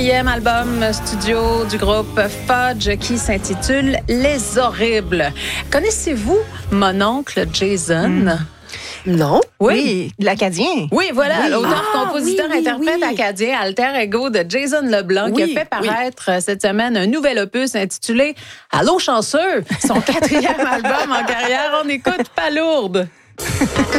Quatrième album studio du groupe Fudge qui s'intitule Les Horribles. Connaissez-vous mon oncle Jason? Non. Oui, l'Acadien. Oui, voilà, l'auteur, compositeur, oui, interprète acadien, alter ego de Jason Leblanc, qui a fait paraître cette semaine un nouvel opus intitulé Allô chanceux, son 4e album en carrière. On écoute Palourde.